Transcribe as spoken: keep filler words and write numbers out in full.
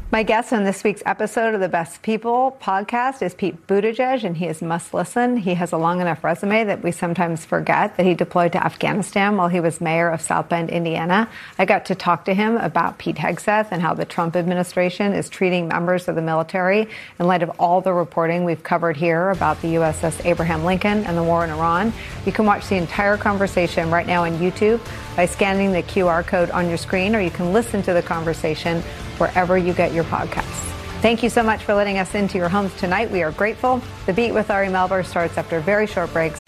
My guest on this week's episode of the Best People podcast is Pete Buttigieg, and he is must listen. He has a long enough resume that we sometimes forget that he deployed to Afghanistan while he was mayor of South Bend, Indiana. I got to talk to him about Pete Hegseth and how the Trump administration is treating members of the military in light of all the reporting we've covered here about the U S S Abraham Lincoln and the war in Iran. You can watch the entire conversation right now on YouTube by scanning the Q R code on your screen, or you can listen to the conversation wherever you get your podcasts. Thank you so much for letting us into your homes tonight. We are grateful. The Beat with Ari Melber starts after very short breaks.